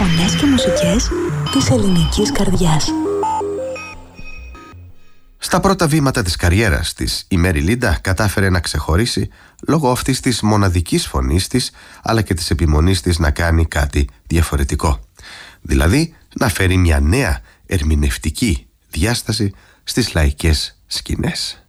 φωνές και μουσικές της ελληνικής καρδιάς. Στα πρώτα βήματα της καριέρας της, η Μέρι Λίντα κατάφερε να ξεχωρίσει λόγω αυτής της μοναδικής φωνής της, αλλά και της επιμονής της να κάνει κάτι διαφορετικό. Δηλαδή, να φέρει μια νέα ερμηνευτική διάσταση στις λαϊκές σκηνές.